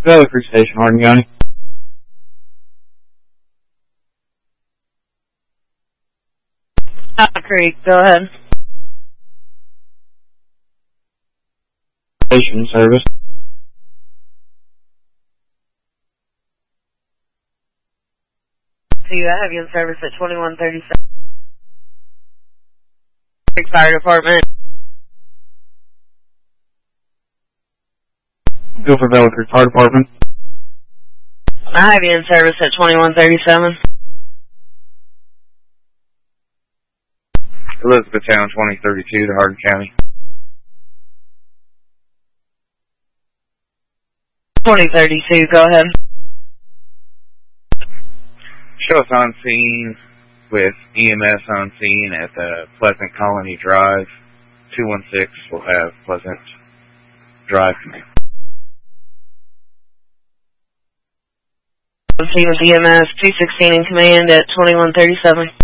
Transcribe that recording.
Valley Creek Station, Hardin County. Creek, go ahead. Station service. See, I have you in service at 2137. Fire Department. Guilford Valley Creek Fire Department. I have you in service at 2137. Elizabethtown 2032 to Hardin County. 2032, go ahead. Show us on scene with EMS on scene at the Pleasant Colony Drive. 216 will have Pleasant Drive command. Team with EMS 216 in command at 2137.